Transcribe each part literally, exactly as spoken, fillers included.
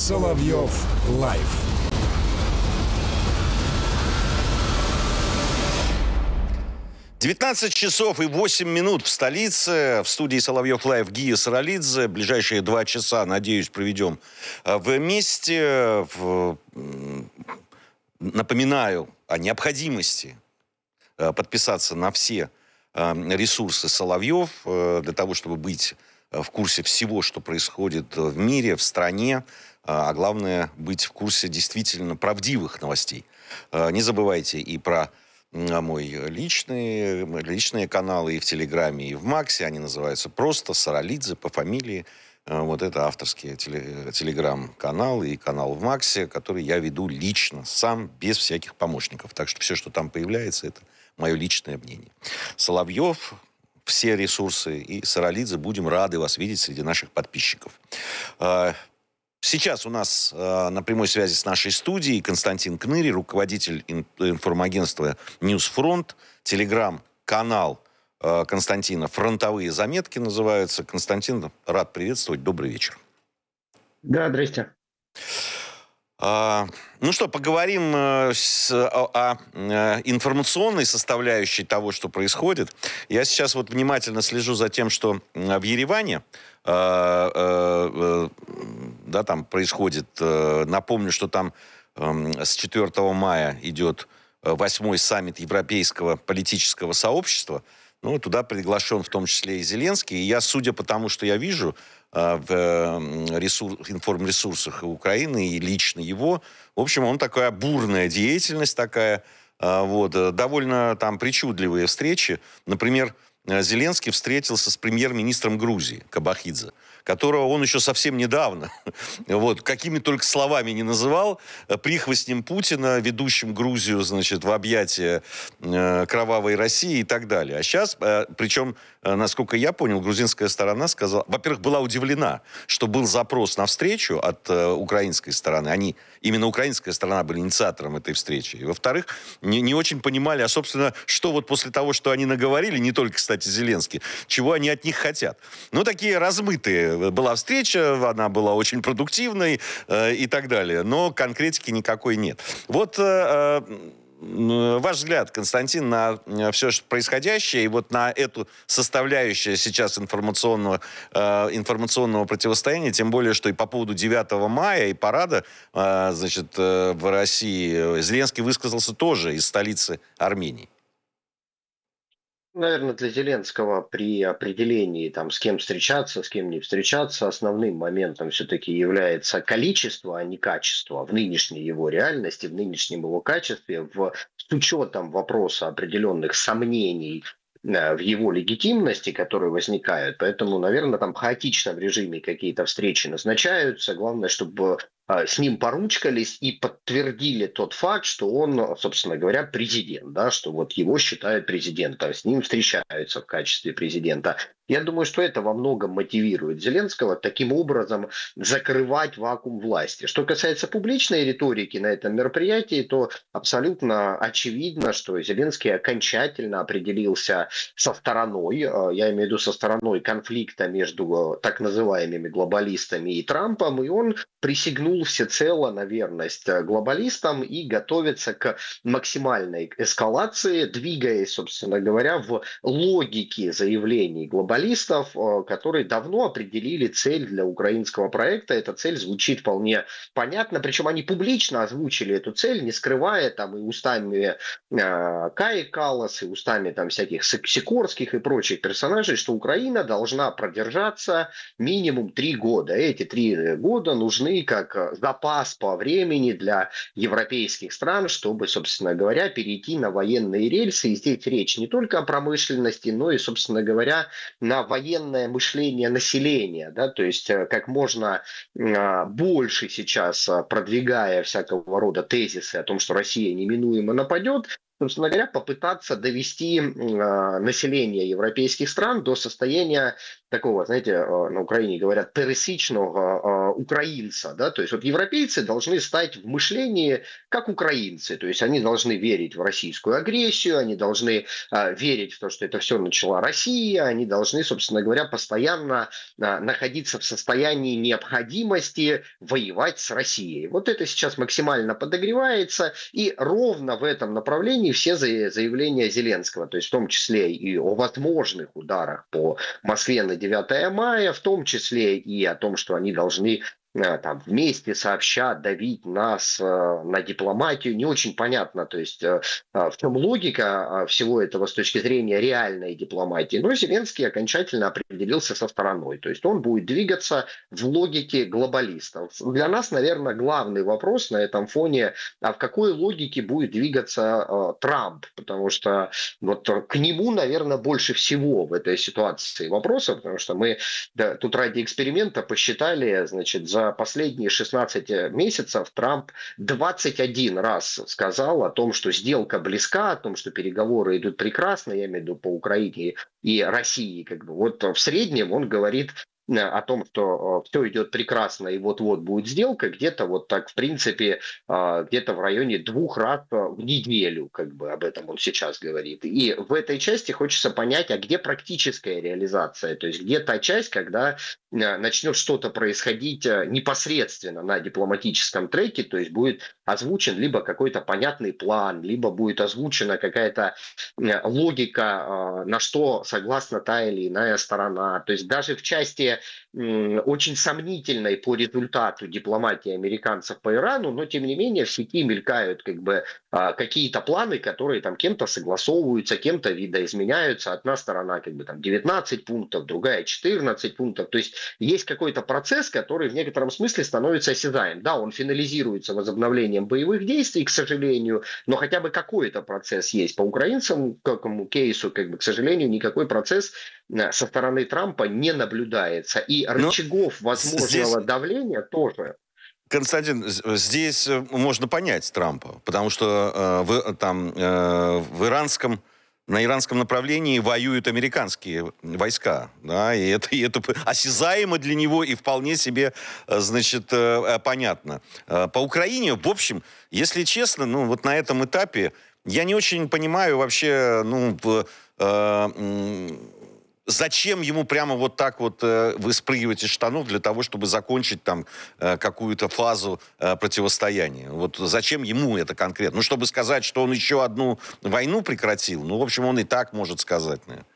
Соловьев Лайв. девятнадцать часов и восемь минут в столице. В студии Соловьев Лайв Гия Саралидзе. Ближайшие два часа, надеюсь, проведем вместе. Напоминаю о необходимости подписаться на все ресурсы Соловьев для того, чтобы быть в курсе всего, что происходит в мире, в стране, а главное, быть в курсе действительно правдивых новостей. Не забывайте и про мой личный, личные каналы и в Телеграме, и в Максе. Они называются просто Саралидзе по фамилии. Вот это авторские телеграм-каналы и канал в Максе, который я веду лично, сам, без всяких помощников. Так что все, что там появляется, это мое личное мнение. Соловьев, все ресурсы и Саралидзе. Будем рады вас видеть среди наших подписчиков. Сейчас у нас э, на прямой связи с нашей студией Константин Кныри, руководитель ин- информагентства «Ньюсфронт», телеграм-канал э, Константина «Фронтовые заметки» называются. Константин, рад приветствовать. Добрый вечер. Да, здрасте. А, ну что, поговорим э, с, о, о э, информационной составляющей того, что происходит. Я сейчас вот внимательно слежу за тем, что в Ереване э, э, э, да, там происходит. Э, напомню, что там э, с четвёртого мая идет восьмой саммит Европейского политического сообщества. Ну, туда приглашен в том числе и Зеленский. И я, судя по тому, что я вижу в ресурс, информресурсах Украины и лично его, в общем, он такая бурная деятельность такая, вот, довольно там причудливые встречи. Например, Зеленский встретился с премьер-министром Грузии Кабахидзе, которого он еще совсем недавно, вот, какими только словами не называл, прихвостнем Путина, ведущим Грузию, значит, в объятия э, кровавой России и так далее. А сейчас, э, причем, э, насколько я понял, грузинская сторона сказала, во-первых, была удивлена, что был запрос на встречу от э, украинской стороны. Они, именно украинская сторона были инициатором этой встречи. И, во-вторых, не, не очень понимали, а, собственно, что вот после того, что они наговорили, не только, кстати, Зеленский, чего они от них хотят. Ну, такие размытые. Была встреча, она была очень продуктивной э, и так далее. Но конкретики никакой нет. Вот э, э, ваш взгляд, Константин, на все происходящее и вот на эту составляющую сейчас информационного, э, информационного противостояния, тем более, что и по поводу девятого мая и парада, э, значит, э, в России Зеленский высказался тоже из столицы Армении. Наверное, для Зеленского при определении, там, с кем встречаться, с кем не встречаться, основным моментом все-таки является количество, а не качество в нынешней его реальности, в нынешнем его качестве, в, с учетом вопроса определенных сомнений э, в его легитимности, которые возникают. Поэтому, наверное, там хаотично в режиме какие-то встречи назначаются. Главное, чтобы э, с ним поручкались и подтвердили тот факт, что он, собственно говоря, президент, да, что вот его считают президентом, с ним встречаются в качестве президента. Я думаю, что это во многом мотивирует Зеленского таким образом закрывать вакуум власти. Что касается публичной риторики на этом мероприятии, то абсолютно очевидно, что Зеленский окончательно определился со стороной, я имею в виду со стороной конфликта между так называемыми глобалистами и Трампом, и он присягнул всецело на верность глобалистам и готовится к максимальной эскалации, двигаясь, собственно говоря, в логике заявлений глобалистов, которые давно определили цель для украинского проекта. Эта цель звучит вполне понятно, причем они публично озвучили эту цель, не скрывая там и устами э, Каи Каллас, и устами там всяких Сикорских и прочих персонажей, что Украина должна продержаться минимум три года. Эти три года нужны как запас по времени для европейских стран, чтобы, собственно говоря, перейти на военные рельсы. И здесь речь не только о промышленности, но и, собственно говоря, на военное мышление населения, да, то есть как можно э, больше сейчас продвигая всякого рода тезисы о том, что Россия неминуемо нападет, собственно говоря, попытаться довести э, население европейских стран до состояния такого, знаете, э, на Украине говорят, пересечного э, украинца, да, то есть вот европейцы должны стать в мышлении как украинцы, то есть они должны верить в российскую агрессию, они должны а, верить в то, что это все начала Россия, они должны, собственно говоря, постоянно а, находиться в состоянии необходимости воевать с Россией. Вот это сейчас максимально подогревается, и ровно в этом направлении все заявления Зеленского, то есть в том числе и о возможных ударах по Москве на девятое мая, в том числе и о том, что они должны э, там вместе сообща давить нас э, на дипломатию, не очень понятно, то есть э, э, в чем логика э, всего этого с точки зрения реальной дипломатии. Но Зеленский окончательно определился со стороной, то есть он будет двигаться в логике глобалистов. Для нас, наверное, главный вопрос на этом фоне, а в какой логике будет двигаться э, Трамп, потому что вот к нему, наверное, больше всего в этой ситуации вопросов, потому что мы да, тут ради эксперимента посчитали, значит, за последние шестнадцать месяцев Трамп двадцать один раз сказал о том, что сделка близка, о том, что переговоры идут прекрасно, я имею в виду по Украине и России. Как бы. Вот в среднем он говорит о том, что все идет прекрасно и вот-вот будет сделка, где-то вот так, в принципе, где-то в районе двух раз в неделю, как бы об этом он сейчас говорит. И в этой части хочется понять, а где практическая реализация, то есть где та часть, когда начнет что-то происходить непосредственно на дипломатическом треке, то есть будет озвучен либо какой-то понятный план, либо будет озвучена какая-то логика, на что согласна та или иная сторона. То есть даже в части очень сомнительной по результату дипломатии американцев по Ирану, но тем не менее в сети мелькают как бы какие-то планы, которые там кем-то согласовываются, кем-то видоизменяются. Одна сторона как бы там девятнадцать пунктов, другая четырнадцать пунктов. То есть есть какой-то процесс, который в некотором смысле становится осязаем. Да, он финализируется возобновлением боевых действий, к сожалению, но хотя бы какой-то процесс есть. По украинцам, к какому кейсу, как бы, к сожалению, никакой процесс со стороны Трампа не наблюдается. И Но рычагов возможного здесь, давления тоже. Константин, здесь можно понять Трампа, потому что э, в, там, э, в иранском, на иранском направлении воюют американские войска, да, и это, и это осязаемо для него и вполне себе, значит, э, понятно. По Украине, в общем, если честно, ну, вот на этом этапе я не очень понимаю вообще, ну, э, зачем ему прямо вот так вот э, выспрыгивать из штанов для того, чтобы закончить там э, какую-то фазу э, противостояния? Вот зачем ему это конкретно? Ну, чтобы сказать, что он еще одну войну прекратил? Ну, в общем, он и так может сказать, наверное.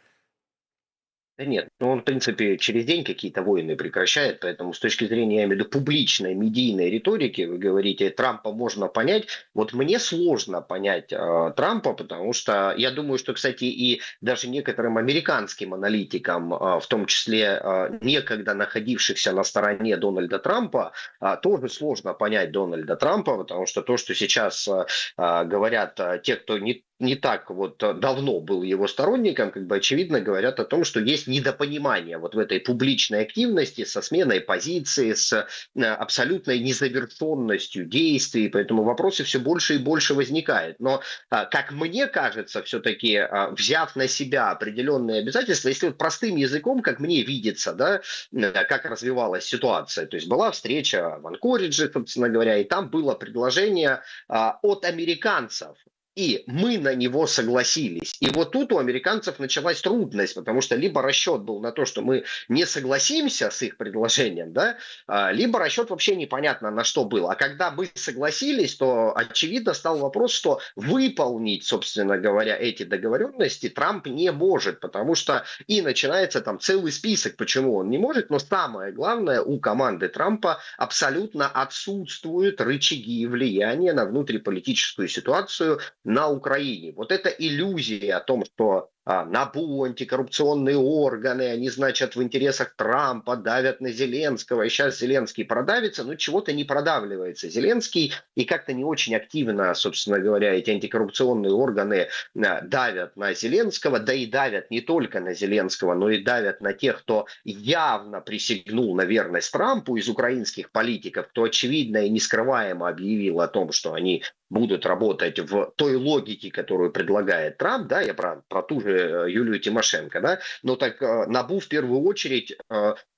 Да нет, ну он, в принципе, через день какие-то войны прекращает, поэтому с точки зрения, я имею в виду, публичной медийной риторики, вы говорите, Трампа можно понять. Вот мне сложно понять э, Трампа, потому что я думаю, что, кстати, и даже некоторым американским аналитикам, э, в том числе э, некогда находившихся на стороне Дональда Трампа, э, тоже сложно понять Дональда Трампа, потому что то, что сейчас э, говорят э, те, кто не не так вот давно был его сторонником, как бы очевидно говорят о том, что есть недопонимание вот в этой публичной активности со сменой позиции, с абсолютной незавершенностью действий, поэтому вопросы все больше и больше возникают. Но, как мне кажется, все-таки взяв на себя определенные обязательства, если вот простым языком, как мне видится, да, как развивалась ситуация, то есть была встреча в Анкоридже, собственно говоря, и там было предложение от американцев, и мы на него согласились. И вот тут у американцев началась трудность, потому что либо расчет был на то, что мы не согласимся с их предложением, да, либо расчет вообще непонятно на что был. А когда мы согласились, то очевидно стал вопрос, что выполнить, собственно говоря, эти договоренности Трамп не может, потому что и начинается там целый список, почему он не может, но самое главное, у команды Трампа абсолютно отсутствуют рычаги влияния на внутриполитическую ситуацию на Украине. Вот эта иллюзия о том, что а, НАБУ, антикоррупционные органы, они, значит, в интересах Трампа давят на Зеленского, и сейчас Зеленский продавится, но чего-то не продавливается Зеленский, и как-то не очень активно, собственно говоря, эти антикоррупционные органы а, давят на Зеленского, да и давят не только на Зеленского, но и давят на тех, кто явно присягнул на верность Трампу из украинских политиков, кто очевидно и нескрываемо объявил о том, что они будут работать в той логике, которую предлагает Трамп, да, я про, про ту же Юлию Тимошенко, да, но так НАБУ в первую очередь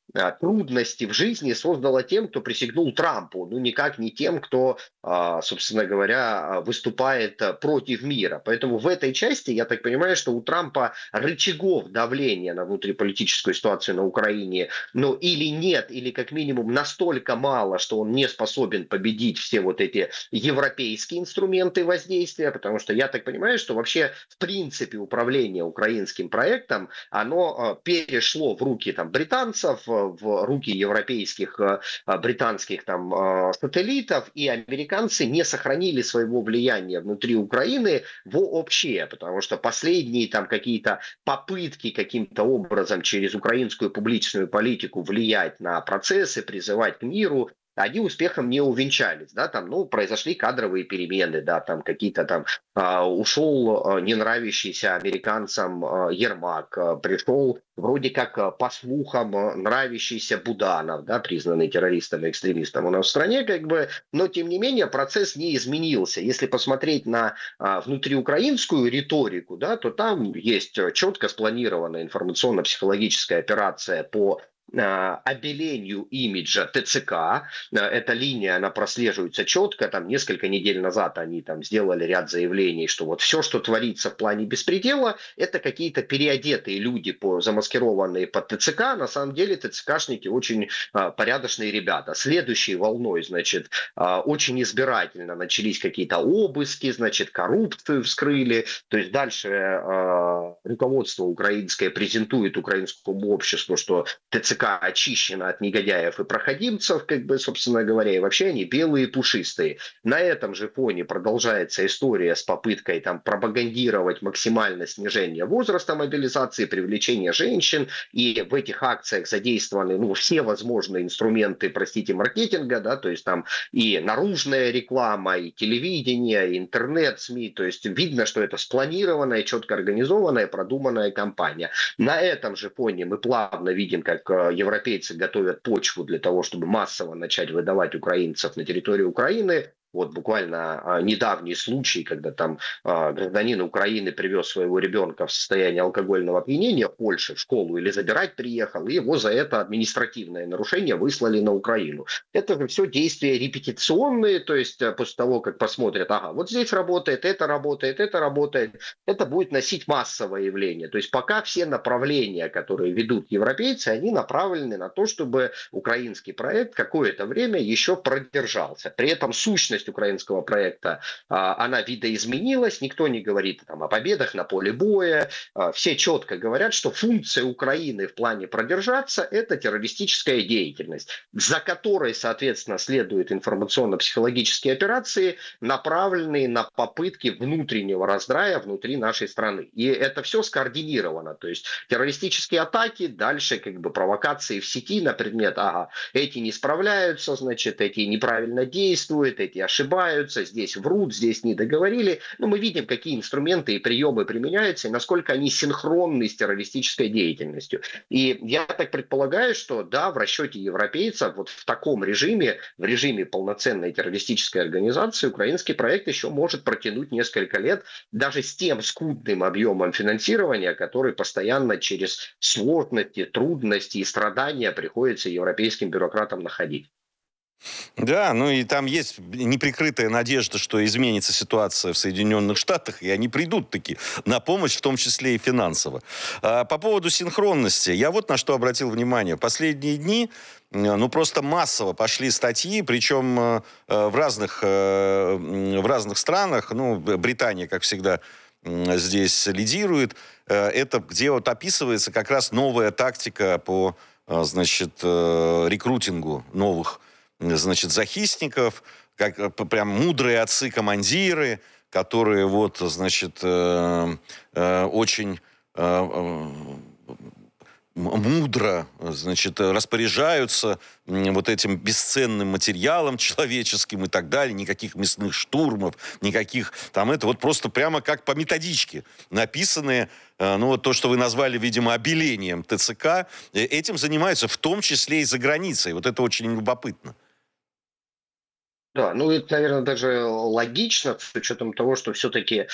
а, трудности в жизни создало тем, кто присягнул Трампу, ну никак не тем, кто, а, собственно говоря, а, выступает а, против мира. Поэтому в этой части, я так понимаю, что у Трампа рычагов давления на внутриполитическую ситуацию на Украине, ну или нет, или как минимум настолько мало, что он не способен победить все вот эти европейские инструменты воздействия, потому что я так понимаю, что вообще в принципе управление украинским проектом, оно э, перешло в руки там британцев, э, в руки европейских, э, э, британских там э, сателлитов, и американцы не сохранили своего влияния внутри Украины вообще, потому что последние там какие-то попытки каким-то образом через украинскую публичную политику влиять на процессы, призывать к миру, они успехом не увенчались, да, там, ну, произошли кадровые перемены, да, там какие-то там, а, ушел а, не нравящийся американцам а, Ермак, а, пришел вроде как а, по слухам а, нравящийся Буданов, да, признанный террористом и экстремистом у нас в стране, как бы, но тем не менее процесс не изменился. Если посмотреть на а, внутриукраинскую риторику, да, то там есть а, четко спланированная информационно-психологическая операция по а, обелению имиджа ТЦК. А, Эта линия, она прослеживается четко. Там несколько недель назад они там сделали ряд заявлений, что вот все, что творится в плане беспредела, это какие-то переодетые люди, по, замаскированные под ТЦК. На самом деле ТЦКшники очень а, порядочные ребята. Следующей волной, значит, а, очень избирательно начались какие-то обыски, значит, коррупцию вскрыли. То есть дальше а, руководство украинское презентует украинскому обществу, что ТЦК очищена от негодяев и проходимцев, как бы, собственно говоря, и вообще они белые и пушистые. На этом же фоне продолжается история с попыткой там пропагандировать максимальное снижение возраста мобилизации, привлечение женщин, и в этих акциях задействованы, ну, все возможные инструменты, простите, маркетинга, да, то есть там и наружная реклама, и телевидение, и интернет-СМИ, то есть видно, что это спланированная, четко организованная, продуманная кампания. На этом же фоне мы плавно видим, как э, европейцы готовят почву для того, чтобы массово начать выдавать украинцев на территорию Украины. Вот буквально а, недавний случай, когда там а, гражданин Украины привез своего ребенка в состоянии алкогольного опьянения в Польше в школу или забирать приехал, и его за это административное нарушение выслали на Украину. Это же все действия репетиционные, то есть а, после того, как посмотрят, ага, вот здесь работает, это работает, это работает, это будет носить массовое явление. То есть пока все направления, которые ведут европейцы, они направлены на то, чтобы украинский проект какое-то время еще продержался. При этом сущность украинского проекта, а, она видоизменилась, никто не говорит там о победах на поле боя, а, все четко говорят, что функция Украины в плане продержаться – это террористическая деятельность, за которой, соответственно, следуют информационно-психологические операции, направленные на попытки внутреннего раздрая внутри нашей страны. И это все скоординировано, то есть террористические атаки, дальше как бы провокации в сети на предмет, ага, эти не справляются, значит, эти неправильно действуют, эти ошибаются, здесь врут, здесь не договорили. Но мы видим, какие инструменты и приемы применяются, и насколько они синхронны с террористической деятельностью. И я так предполагаю, что да, в расчете европейцев вот в таком режиме, в режиме полноценной террористической организации, украинский проект еще может протянуть несколько лет, даже с тем скудным объемом финансирования, который постоянно через сложности, трудности и страдания приходится европейским бюрократам находить. Да, ну и там есть неприкрытая надежда, что изменится ситуация в Соединенных Штатах, и они придут таки на помощь, в том числе и финансово. А, по поводу синхронности, я вот на что обратил внимание. Последние дни, э, ну просто массово пошли статьи, причем э, э, в разных, э, в разных странах, ну, Британия, как всегда, м, здесь лидирует. Э, Это где вот описывается как раз новая тактика по, э, значит, э, рекрутингу новых, значит, захисников, как э, п- прям мудрые отцы-командиры, которые вот, значит, э, э, очень э, э, м- мудро, значит, э, распоряжаются м, вот этим бесценным материалом человеческим и так далее. Никаких мясных штурмов, никаких там это. Вот просто прямо как по методичке написанные, э, ну вот то, что вы назвали, видимо, обелением ТЦК, э, этим занимаются в том числе и за границей. Вот это очень любопытно. Да, ну это, наверное, даже логично, с учетом того, что все-таки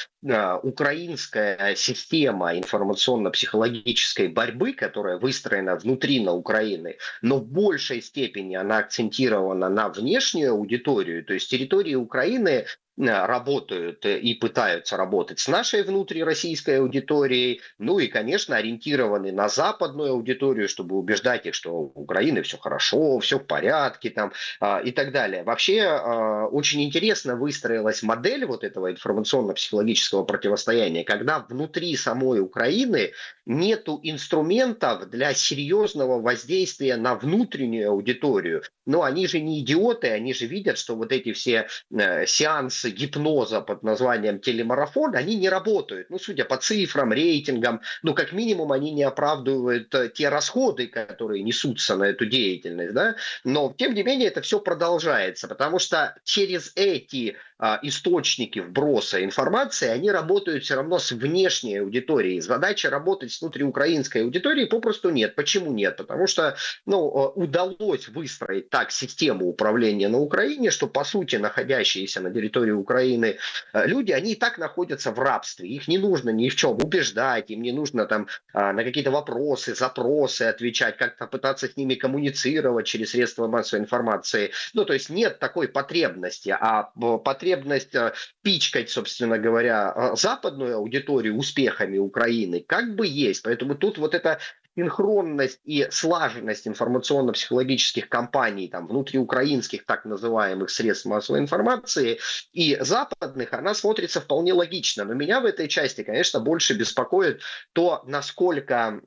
украинская система информационно-психологической борьбы, которая выстроена внутри на Украины, но в большей степени она акцентирована на внешнюю аудиторию, то есть территории Украины а, работают э, и пытаются работать с нашей внутрироссийской аудиторией, ну и, конечно, ориентированы на западную аудиторию, чтобы убеждать их, что у Украины все хорошо, все в порядке, там, а, и так далее. Вообще а, очень интересно выстроилась модель вот этого информационно-психологического противостояния, когда внутри самой Украины нету инструментов для серьезного воздействия на внутреннюю аудиторию. Но они же не идиоты, они же видят, что вот эти все э, сеансы гипноза под названием телемарафон, они не работают. Ну, судя по цифрам, рейтингам, ну, как минимум, они не оправдывают э, те расходы, которые несутся на эту деятельность, да, но, тем не менее, это все продолжается, потому что через эти а, источники вброса информации, они работают все равно с внешней аудиторией. Задача работать с внутриукраинской аудиторией попросту нет. Почему нет? Потому что ну, э, удалось выстроить так систему управления на Украине, что, по сути, находящиеся на территории Украины э, люди, они и так находятся в рабстве. Их не нужно ни в чем убеждать, им не нужно там а, на какие-то вопросы, запросы отвечать, как-то пытаться с ними коммуницировать через средства массовой информации. Ну, то есть нет такой потребности, а э, потребность э, пичкать, собственно говоря, э, западную аудиторию успехами Украины как бы есть. Поэтому тут вот эта синхронность и слаженность информационно-психологических кампаний, там, внутриукраинских так называемых средств массовой информации и западных, она смотрится вполне логично. Но меня в этой части, конечно, больше беспокоит то, насколько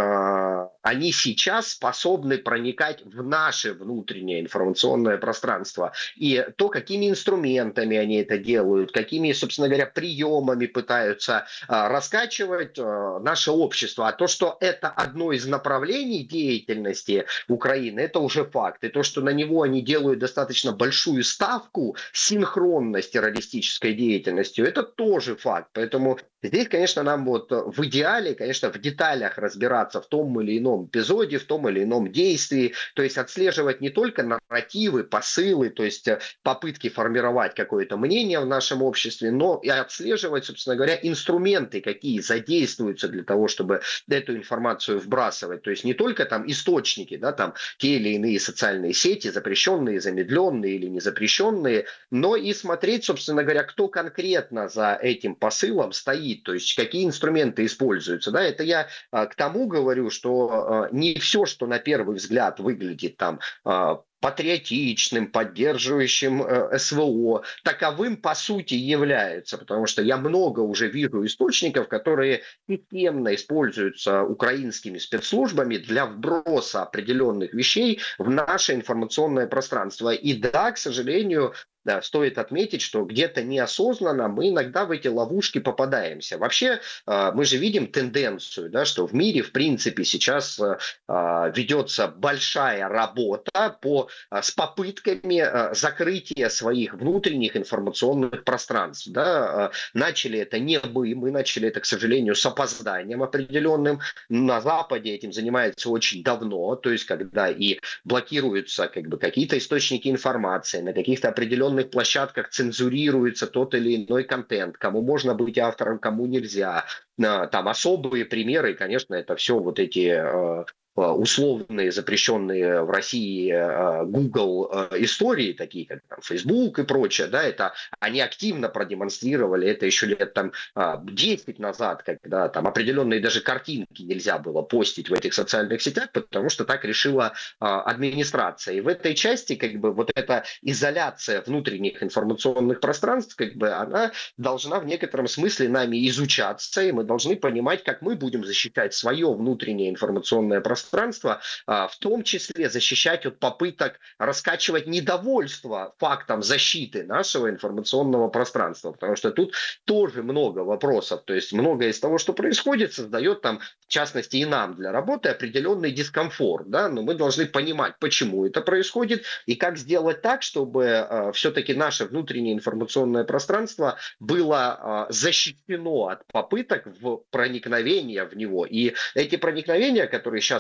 э, они сейчас способны проникать в наше внутреннее информационное пространство. И то, какими инструментами они это делают, какими, собственно говоря, приемами пытаются э, раскачивать э, наше общество. А то, что это одно из направлений деятельности Украины, это уже факт. И то, что на него они делают достаточно большую ставку, синхронно с террористической деятельностью, это тоже факт. Поэтому здесь, конечно, нам вот в идеале, конечно, в деталях разбираться в том или ином эпизоде, в том или ином действии, то есть отслеживать не только нарративы, посылы, то есть попытки формировать какое-то мнение в нашем обществе, но и отслеживать, собственно говоря, инструменты, какие задействуются для того, чтобы эту информацию вбрасывать. То есть не только там источники, да, там те или иные социальные сети, запрещенные, замедленные или не запрещенные, но и смотреть, собственно говоря, кто конкретно за этим посылом стоит, то есть какие инструменты используются. Да, это я а, к тому говорю, что а, не все, что на первый взгляд выглядит там а, патриотичным, поддерживающим э, СВО, таковым по сути является, потому что я много уже вижу источников, которые системно используются украинскими спецслужбами для вброса определенных вещей в наше информационное пространство. И да, к сожалению, да, стоит отметить, что где-то неосознанно мы иногда в эти ловушки попадаемся. Вообще, э, мы же видим тенденцию, да, что в мире, в принципе, сейчас э, ведется большая работа по, э, с попытками э, закрытия своих внутренних информационных пространств. Да. Э, Начали это не мы, мы начали это, к сожалению, с опозданием определенным. На Западе этим занимается очень давно, то есть когда и блокируются как бы, какие-то источники информации, на каких-то определенных площадках цензурируется тот или иной контент, кому можно быть автором, кому нельзя. Там особые примеры, конечно, это все вот эти э, условные, запрещенные в России э, Google э, истории, такие как там, Facebook и прочее, да, это они активно продемонстрировали это еще лет там десять назад, когда там определенные даже картинки нельзя было постить в этих социальных сетях, потому что так решила а, администрация. И в этой части как бы вот эта изоляция внутренних информационных пространств, как бы она должна в некотором смысле нами изучаться, и мы должны понимать, как мы будем защищать свое внутреннее информационное пространство, а, в том числе защищать от попыток раскачивать недовольство фактом защиты нашего информационного пространства, потому что тут тоже много вопросов, то есть многое из того, что происходит, создает там, в частности, и нам для работы определенный дискомфорт, да, но мы должны понимать, почему это происходит и как сделать так, чтобы э, все-таки наше внутреннее информационное пространство было э, защищено от попыток в проникновения в него. И эти проникновения, которые сейчас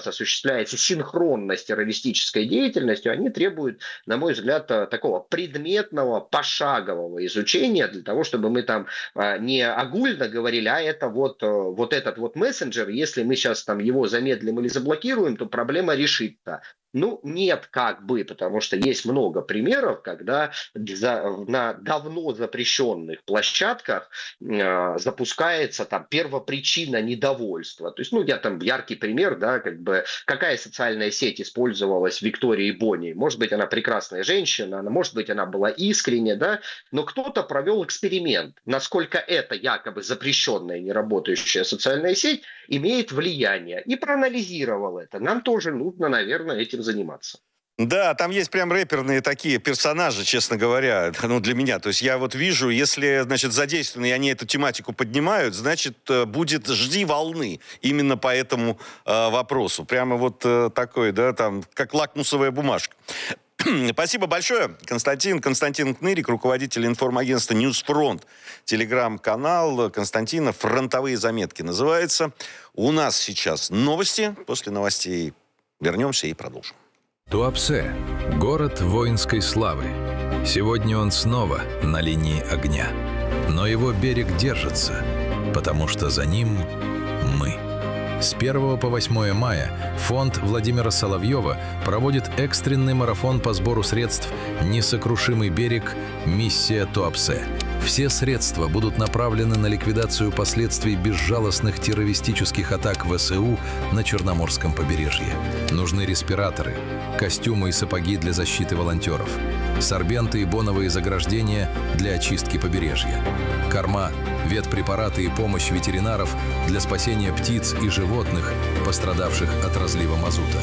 осуществляется синхронно с террористической деятельностью, они требуют, на мой взгляд, такого предметного, пошагового изучения для того, чтобы мы там не огульно говорили, а это вот, вот этот вот мессенджер, если мы сейчас там его замедлим или заблокируем, то проблема решится. Ну, нет, как бы, потому что есть много примеров, когда за, на давно запрещенных площадках э, запускается там первопричина недовольства. То есть, ну, я там яркий пример, да, как бы, какая социальная сеть использовалась Викторией Бони. Может быть, она прекрасная женщина, она, может быть, она была искренне, да, но кто-то провел эксперимент, насколько эта якобы запрещенная, неработающая социальная сеть имеет влияние, и проанализировал это. Нам тоже нужно, наверное, этим заниматься. Да, там есть прям рэперные такие персонажи, честно говоря, ну, для меня. То есть я вот вижу, если, значит, задействованы, и они эту тематику поднимают, значит, будет «жди волны» именно по этому э, вопросу. Прямо вот э, такой, да, там, как лакмусовая бумажка. Спасибо большое, Константин. Константин Кнырик, руководитель информагентства «Ньюсфронт». Телеграм-канал Константина «Фронтовые заметки» называется. У нас сейчас новости. После новостей вернемся и продолжим. Туапсе – город воинской славы. Сегодня он снова на линии огня. Но его берег держится, потому что за ним мы. С первого по восьмое мая фонд Владимира Соловьева проводит экстренный марафон по сбору средств «Несокрушимый берег. Миссия Туапсе». Все средства будут направлены на ликвидацию последствий безжалостных террористических атак ВСУ на Черноморском побережье. Нужны респираторы, костюмы и сапоги для защиты волонтеров, сорбенты и боновые заграждения для очистки побережья, корма, ветпрепараты и помощь ветеринаров для спасения птиц и животных, пострадавших от разлива мазута.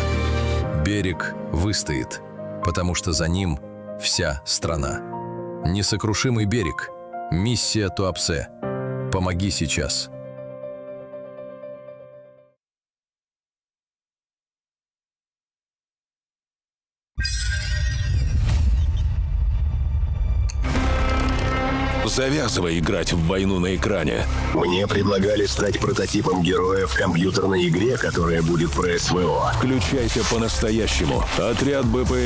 Берег выстоит, потому что за ним вся страна. Несокрушимый берег. Миссия Туапсе. Помоги сейчас. Завязывай играть в войну на экране. Мне предлагали стать прототипом героя в компьютерной игре, которая будет про СВО. Включайся по-настоящему. Отряд БП